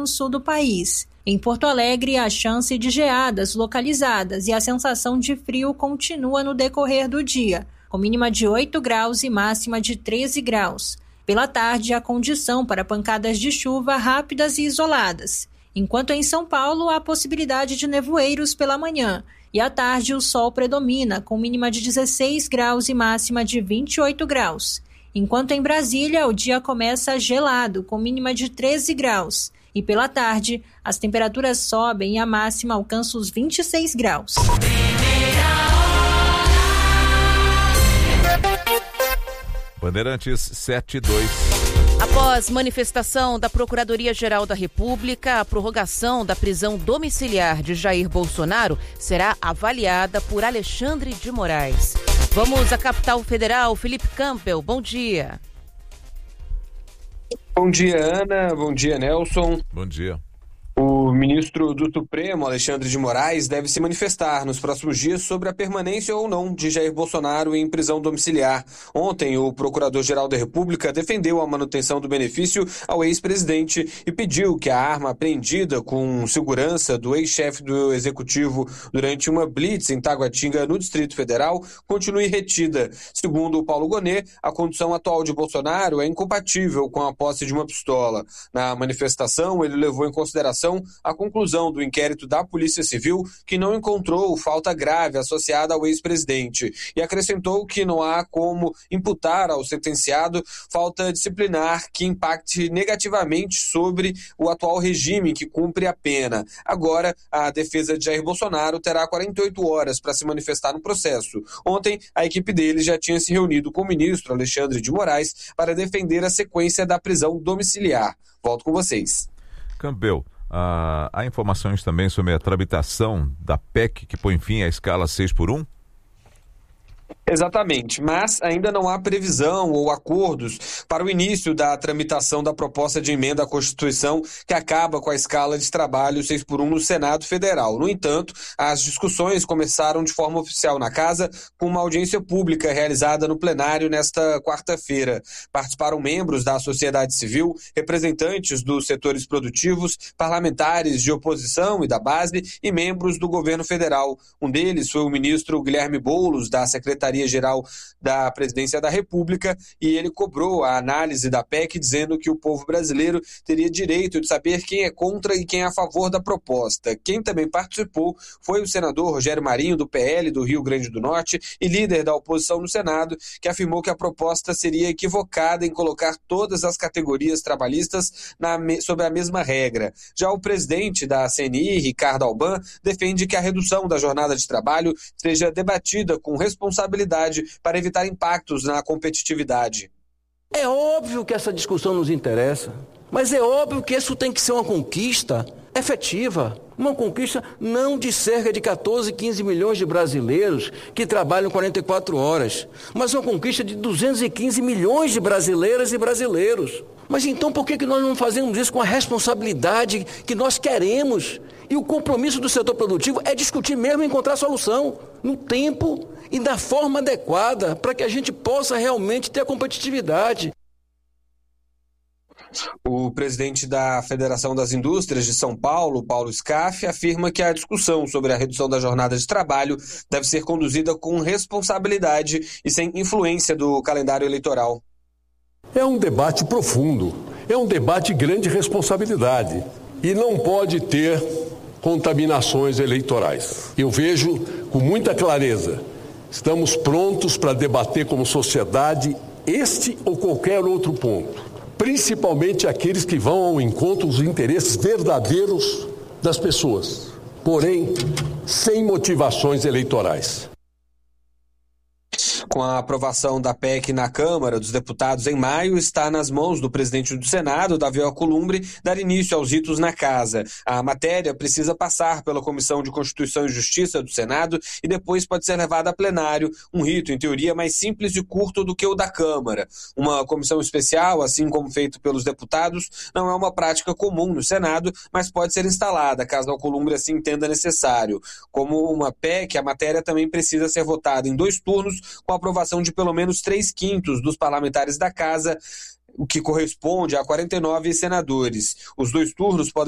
sul do país. Em Porto Alegre, a chance de geadas localizadas e a sensação de frio continua no decorrer do dia, com mínima de 8 graus e máxima de 13 graus. Pela tarde, a condição para pancadas de chuva rápidas e isoladas. Enquanto em São Paulo, há possibilidade de nevoeiros pela manhã. E à tarde, o sol predomina, com mínima de 16 graus e máxima de 28 graus. Enquanto em Brasília, o dia começa gelado, com mínima de 13 graus. E pela tarde, as temperaturas sobem e a máxima alcança os 26 graus. Bandeirantes 72. Após manifestação da Procuradoria-Geral da República, a prorrogação da prisão domiciliar de Jair Bolsonaro será avaliada por Alexandre de Moraes. Vamos à capital federal. Felipe Campbell, bom dia. Bom dia, Ana. Bom dia, Nelson. Bom dia. O ministro do Supremo, Alexandre de Moraes, deve se manifestar nos próximos dias sobre a permanência ou não de Jair Bolsonaro em prisão domiciliar. Ontem, o Procurador-Geral da República defendeu a manutenção do benefício ao ex-presidente e pediu que a arma apreendida com segurança do ex-chefe do Executivo durante uma blitz em Taguatinga, no Distrito Federal, continue retida. Segundo Paulo Gonet, a condição atual de Bolsonaro é incompatível com a posse de uma pistola. Na manifestação, ele levou em consideração a conclusão do inquérito da Polícia Civil, que não encontrou falta grave associada ao ex-presidente, e acrescentou que não há como imputar ao sentenciado falta disciplinar que impacte negativamente sobre o atual regime que cumpre a pena. Agora, a defesa de Jair Bolsonaro terá 48 horas para se manifestar no processo. Ontem, a equipe dele já tinha se reunido com o ministro Alexandre de Moraes para defender a sequência da prisão domiciliar. Volto com vocês. Campbell, há informações também sobre a tramitação da PEC que põe fim à escala 6x1? Exatamente, mas ainda não há previsão ou acordos para o início da tramitação da proposta de emenda à Constituição que acaba com a escala de trabalho 6x1 no Senado Federal. No entanto, as discussões começaram de forma oficial na Casa com uma audiência pública realizada no plenário nesta quarta-feira. Participaram membros da sociedade civil, representantes dos setores produtivos, parlamentares de oposição e da base e membros do governo federal. Um deles foi o ministro Guilherme Boulos, da Secretaria-Geral da Presidência da República, e ele cobrou a análise da PEC, dizendo que o povo brasileiro teria direito de saber quem é contra e quem é a favor da proposta. Quem também participou foi o senador Rogério Marinho, do PL do Rio Grande do Norte e líder da oposição no Senado, que afirmou que a proposta seria equivocada em colocar todas as categorias trabalhistas sob a mesma regra. Já o presidente da CNI, Ricardo Alban, defende que a redução da jornada de trabalho seja debatida com responsabilidade para evitar impactos na competitividade. É óbvio que essa discussão nos interessa, mas é óbvio que isso tem que ser uma conquista efetiva, uma conquista não de cerca de 14, 15 milhões de brasileiros que trabalham 44 horas, mas uma conquista de 215 milhões de brasileiras e brasileiros. Mas então por que nós não fazemos isso com a responsabilidade que nós queremos? E o compromisso do setor produtivo é discutir mesmo e encontrar solução no tempo e da forma adequada para que a gente possa realmente ter a competitividade. O presidente da Federação das Indústrias de São Paulo, Paulo Scaff, afirma que a discussão sobre a redução da jornada de trabalho deve ser conduzida com responsabilidade e sem influência do calendário eleitoral. É um debate profundo, é um debate de grande responsabilidade e não pode ter contaminações eleitorais. Eu vejo com muita clareza, estamos prontos para debater como sociedade este ou qualquer outro ponto, principalmente aqueles que vão ao encontro dos interesses verdadeiros das pessoas, porém sem motivações eleitorais. Com a aprovação da PEC na Câmara dos Deputados em maio, está nas mãos do presidente do Senado, Davi Alcolumbre, dar início aos ritos na Casa. A matéria precisa passar pela Comissão de Constituição e Justiça do Senado e depois pode ser levada a plenário, um rito, em teoria, mais simples e curto do que o da Câmara. Uma comissão especial, assim como feito pelos deputados, não é uma prática comum no Senado, mas pode ser instalada, caso Alcolumbre assim entenda necessário. Como uma PEC, a matéria também precisa ser votada em 2 turnos, com a aprovação de pelo menos 3/5 dos parlamentares da Casa, o que corresponde a 49 senadores. Os 2 turnos podem